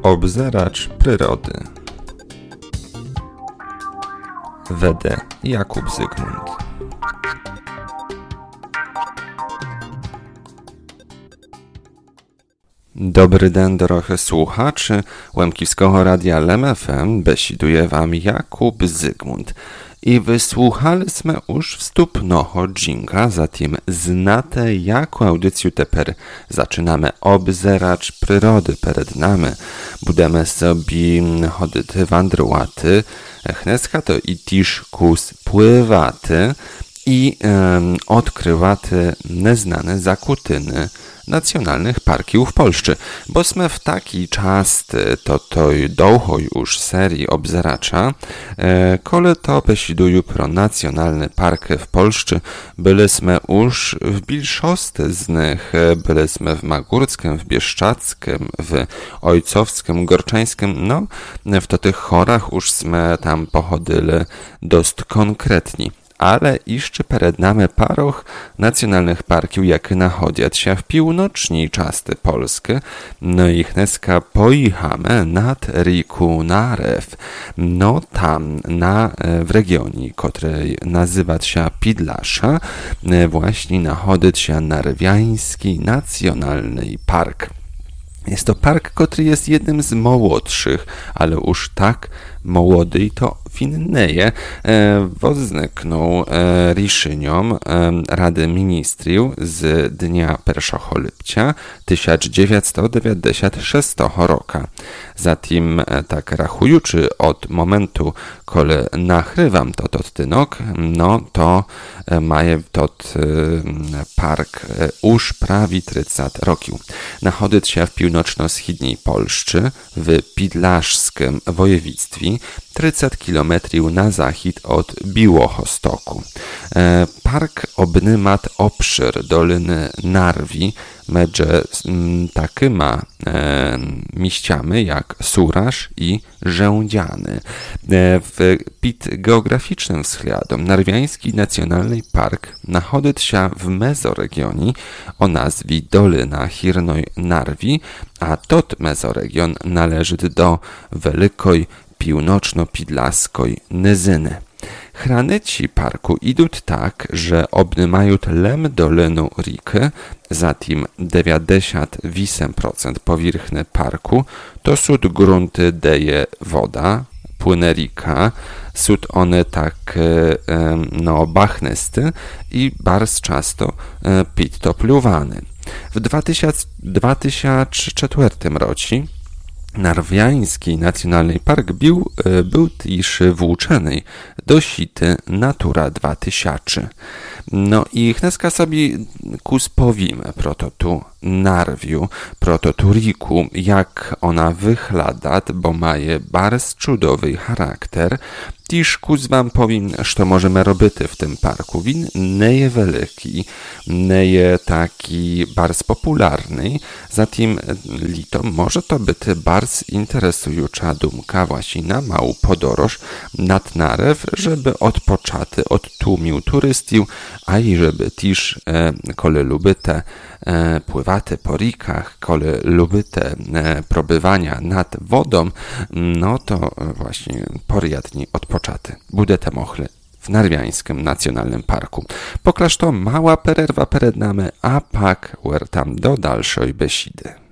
Obzeracz przyrody. Wede Jakub Zygmunt. Dobry den, drogie słuchaczy Łemkівskiego Radia LEM FM, besiduje wam Jakub Zygmunt. I wysłuchaliśmy już wstupnoho dżinga, zatem znate jaką audycję teper zaczynamy obzeracz przyrody przed nami. Budemy sobie chodzić wandrowaty, chneska to i tiż kus pływaty i odkrywaty neznane zakutyny nacjonalnych parków w Polsce, bo sme w taki czas to długo już serii obzeracza, kole to besiduju pro nacjonalne parki w Polsce, byliśmy już w większości z nich, byliśmy w Magórskim, w Bieszczadzkim, w Ojcowskim, Gorczańskim, no w tych chorach już sme tam pochodzili dość konkretni. Ale jeszcze przed nami paroch nacjonalnych parków, jakie nachodzą się w północnej części Polski. No i chneska pojechamy nad Riku Narew. No tam, w regionie, który nazywa się Pidlasza, właśnie nachodzi się Narwiański Nacjonalny Park. Jest to park, który jest jednym z młodszych, ale już tak młody to winneje wozniknął riszyniom Rady Ministrów z dnia 1 lipca 1996 roku. Zatem tak rachując od momentu, kiedy nagrywam to odcinek, no to maje park już prawie 30 roków. Nachodzi się w północno-wschodniej Polsce, w Pidlaszskim województwie, 30 km na zachód od Biłostoku. Park obnyma obszar Doliny Narwi między takimi miejscami jak Suraż i Rzędziany. Pod geograficznym względem Narwiański Nacjonalny Park nachodzi się w mezoregionie o nazwie Dolina Hirnoj Narwi, a tot mezoregion należy do Wielkiej Północno-Pidlaskiej Nyzyny. Hranici parku idą tak, że obnymają lem dolinu Riki, zatem 98% powierzchni parku to są grunty, deje woda, płynie rika, są one tak bachnysty i bardzo często pitopluwany. W 2004 roku Narwiański Nacjonalny Park był też włóczony do sity Natura 2000. No i chneska sobie powiemy tu Narwiu, tu Riku, jak ona wygląda, bo ma bardzo cudowny charakter. Też wam powiem, co możemy robić w tym parku. Win nie jest wielki, nie jest taki bardzo popularny, zatem lito może to być bardzo interesująca dumka właśnie na małą podróż nad Narew, żeby odpoczęty odtłumił turystów, a i żeby też, kole lubicie pływaty po rikach, kole lubicie probywania nad wodą, no to właśnie poriadnie odpoczęty. Budete mohli w Narwiańskim Nacjonalnym Parku. Poklaż to mała pererwa przed nami, a pak tam do dalszej besidy.